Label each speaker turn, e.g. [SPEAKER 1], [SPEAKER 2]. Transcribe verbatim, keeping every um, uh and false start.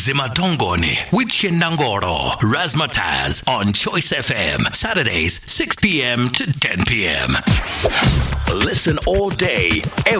[SPEAKER 1] Zimatongoni with Chendangoro, Razzmatazz on Choice F M, Saturdays six p.m. to ten p.m. Listen all day,